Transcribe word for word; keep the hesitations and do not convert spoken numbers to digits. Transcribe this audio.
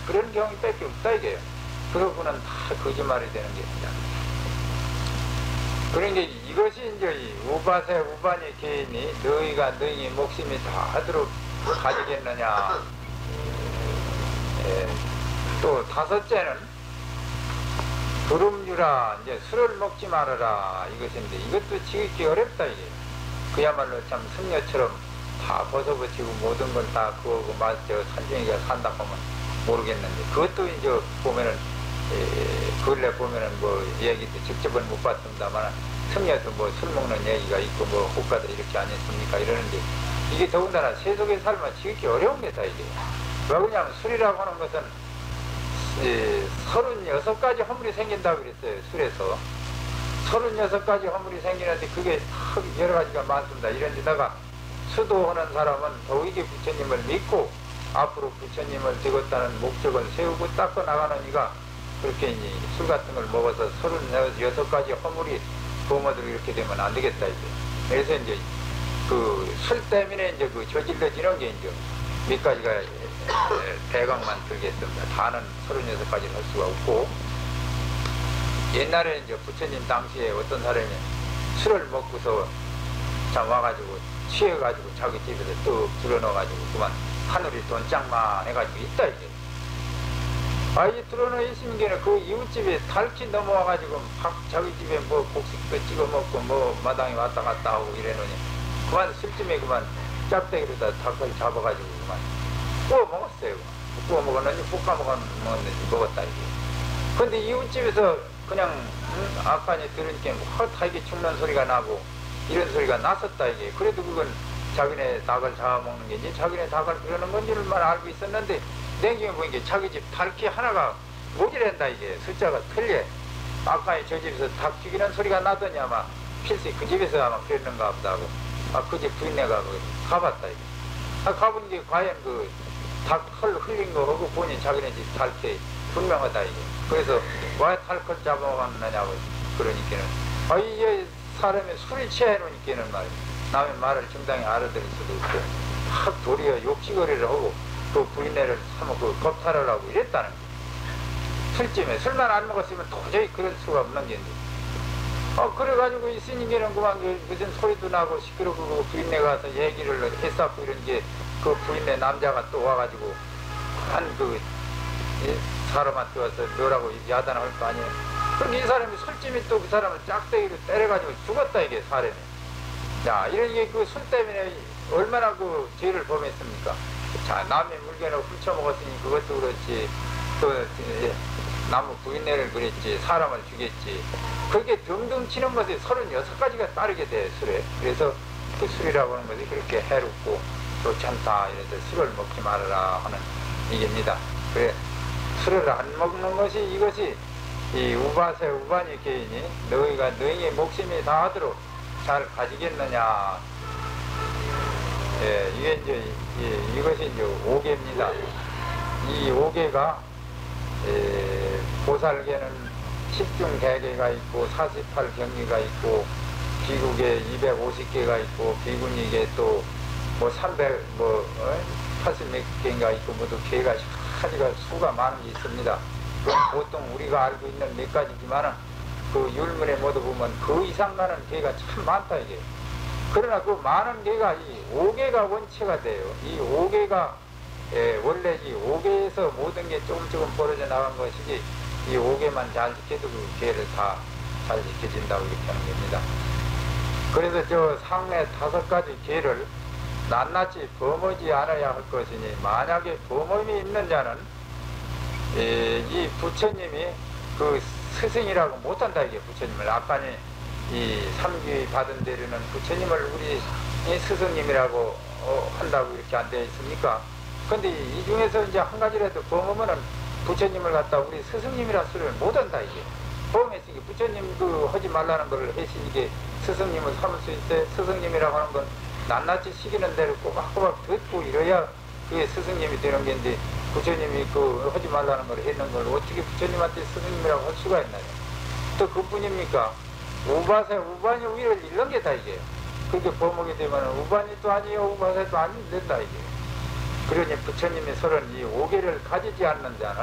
그런 경우밖에 없다 이게요. 그러고는 다 거짓말이 되는 게 있다. 그러니까 이것이 이제 우바세 우반의 개인이 너희가 너희 목숨이 다 하도록 가지겠느냐. 예. 또 다섯째는 두름유라, 이제 술을 먹지 말아라 이것인데, 이것도 지극히 어렵다 이게. 그야말로 참 승려처럼 다 벗어붙이고 모든 걸 다 그거고 막 저 산중이가 산다 하면 모르겠는데, 그것도 이제 보면은 에, 근래 보면은 뭐 얘기도 직접은 못 봤습니다만 승려도 뭐 술 먹는 얘기가 있고 뭐 국가들 이렇게 아니었습니까 이러는데, 이게 더군다나 세속의 삶은 지극히 어려운 게다 이게. 왜 그러냐면 술이라고 하는 것은 서른여섯 가지 허물이 생긴다고 그랬어요. 술에서 서른여섯 가지 허물이 생기는데 그게 여러 가지가 많습니다. 이런 데다가 수도하는 사람은 더욱이 부처님을 믿고 앞으로 부처님을 되겠다는 목적을 세우고 닦아 나가는 이가 그렇게 이제 술 같은 걸 먹어서 서른여섯 가지 허물이 부모들이 이렇게 되면 안 되겠다 이제. 그래서 이제 그 술 때문에 이제 그 저질러지는 게 이제 몇 가지가 대강만 들겠습니다. 다는 서른여섯 가지를 할 수가 없고, 옛날에 이제 부처님 당시에 어떤 사람이 술을 먹고서 참 와가지고 취해가지고 자기 집에서 또 들어넣어가지고 그만 하늘이 돈장만 해가지고 있다 이게. 아, 이 들어넣어 있으면 그 이웃집에 달치 넘어와가지고 막 자기 집에 뭐 곡식도 찍어 먹고 뭐 마당에 왔다 갔다 하고 이래놓으니 그만 술집에 그만 짝대기로다 닭을 잡아가지고 그만 구워 먹었어요. 구워 먹었는지 볶아 먹었는지 먹었다 이게. 근데 이웃집에서 그냥 음, 아까니 들으니까 뭐 다 이게 죽는 소리가 나고 이런 소리가 났었다 이게. 그래도 그건 자기네 닭을 잡아먹는 게지 자기네 닭을 그러는 건지만 알고 있었는데, 냉경에 보니까 자기 집 닭이 하나가 모자란다 이게. 숫자가 틀려. 아까니 저 집에서 닭 죽이는 소리가 나더니 아마 필시 그 집에서 아마 그랬는가 보다 하고, 아, 그 집 부인네가 가봤다 이게. 아, 가본 게 과연 그 닭 털 흘린 거 하고 보니 자기네 집 닭이 분명하다 이게. 그래서 왜 닭을 잡아먹었느냐고 그러니까는, 아, 이게 사람이 술이 취해 놓으니까는 말이야. 남의 말을 정당히 알아들을 수도 없고 막 도리어 욕지거리를 하고 그 부인네를 한번 그 겁탈을 하고 이랬다는 거야. 술집에 술만 안 먹었으면 도저히 그럴 수가 없는 게인데. 어, 그래가지고 있으니까는 그만 그 무슨 소리도 나고 시끄럽고 그 부인네 가서 얘기를 했었고 이런 게, 그 부인네 남자가 또 와가지고 한 그 사람한테 와서 뭐라고 야단할 거 아니에요. 그럼 이 사람이 술집이 또 그 사람을 짝대기로 때려가지고 죽었다 이게 사람이. 자, 이런 게 그 술 때문에 얼마나 그 죄를 범했습니까? 자, 남의 물건을 훔쳐먹었으니 그것도 그렇지, 또 나무 부인네를 그랬지, 사람을 죽였지. 그렇게 등등 치는 것이 서른여섯 가지가 따르게 돼 술에. 그래서 그 술이라고 하는 것이 그렇게 해롭고 좋지 않다. 이래서 술을 먹지 말아라 하는 얘기입니다. 그래, 술을 안 먹는 것이 이것이 이 우바세 우반이 개인이 너희가 너희의 목숨이 다하도록 잘 가지겠느냐. 예, 이게 이제 예, 이것이 이제 오계입니다. 이 오계가 예, 보살계는 십중 개계가 있고 사십팔 경리가 있고 비국에 이백오십 개가 있고 비군이계 또 뭐 삼백 뭐 팔십 몇 개인가 있고 모두 개가 가지가 수가 많은 게 있습니다. 보통 우리가 알고 있는 몇 가지지만은 그 율문에 모두 보면 그 이상 많은 개가 참 많다 이게. 그러나 그 많은 개가 이 오개가 원체가 돼요. 이 오개가 예, 원래 이 오개에서 모든 게 조금 조금 벌어져 나간 것이지, 이 오개만 잘 지켜도 그 개를 다 잘 지켜진다고 이렇게 하는 겁니다. 그래서 저 상내 다섯 가지 개를 낱낱이 범하지 않아야 할 것이니, 만약에 범함이 있는 자는 예, 이 부처님이 그 스승이라고 못한다 이게. 부처님을 아까니 이 삼귀 받은 데로는 부처님을 우리 스승님이라고 어, 한다고 이렇게 안 되어 있습니까? 근데 이 중에서 이제 한 가지라도 범하면은 부처님을 갖다 우리 스승님이라 소리를 못한다 이게. 범했으니까 부처님 그 하지 말라는 걸 했으니까 스승님을 삼을 수 있대. 스승님이라고 하는 건 낱낱이 시키는 대로 꼬박꼬박 듣고 이래야 그게 스승님이 되는 게인데, 부처님이 그 하지 말라는 걸 했는 걸 어떻게 부처님한테 스승님이라고 할 수가 있나요? 또 그뿐입니까? 우바세 우반이 위를 잃는 게 다 이게. 그렇게 범하게 되면 우반이 또 아니요 우바세도 안 된다 이게. 그러니 부처님이 서는 이 오계를 가지지 않는 자는